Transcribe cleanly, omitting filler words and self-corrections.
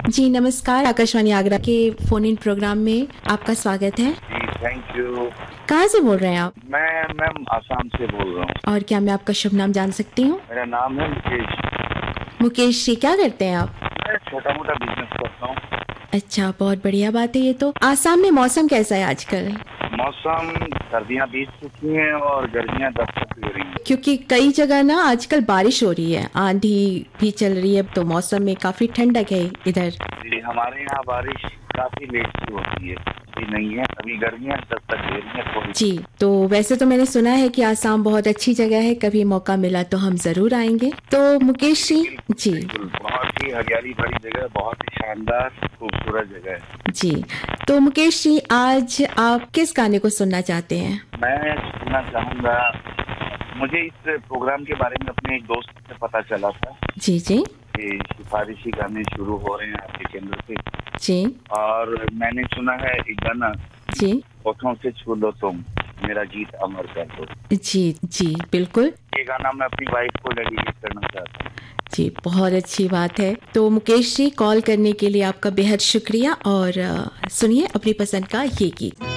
जी नमस्कार, आकाशवाणी आगरा के phone in programme में आपका स्वागत है। जी थैंक यू। कहाँ से बोल रहे हैं आप? मैं मैम आसाम से बोल रहा हूँ। और क्या मैं आपका शुभ नाम जान सकती हूँ? मेरा नाम है मुकेश। मुकेश जी, क्या करते हैं आप? मैं छोटा मोटा बिजनेस करता हूँ। अच्छा, बहुत बढ़िया बात है ये तो। आसाम में मौसम कैसा है आजकल? मौसम सर्दियाँ बीत चुकी हैं और गर्मियाँ दस्तक दे रही हैं। क्योंकि कई जगह ना आजकल बारिश हो रही है, आंधी भी चल रही है, तो मौसम में काफी ठंडक है इधर। जी हमारे यहाँ बारिश काफी लेट से होती है, अभी नहीं है, अभी गर्मियाँ दस्तक दे रही हैं थोड़ी। जी, तो वैसे तो मैंने सुना है कि आसाम बहुत अच्छी जगह है, कभी मौका मिला तो हम जरूर आएंगे। तो मुकेश जी। जी बिल्कुल, बहुत ही हरियाली भरी जगह, बहुत ही शानदार खूबसूरत जगह है। जी, तो मुकेश जी आज आप किस गाने को सुनना चाहते हैं? मैं सुनना चाहूँगा, मुझे इस प्रोग्राम के बारे में अपने एक दोस्त से पता चला था जी जी कि सिफारिशी गाने शुरू हो रहे हैं आपके केंद्र पे, जी और मैंने सुना है एक गाना, जी होठों से छू लो तुम, मेरा गीत अमर कर दो। जी जी बिल्कुल। ये गाना मैं अपनी वाइफ को डेडिकेट करना चाहता हूँ। जी, बहुत अच्छी बात है। तो मुकेश जी, कॉल करने के लिए आपका बेहद शुक्रिया और सुनिए अपनी पसंद का ये गीत।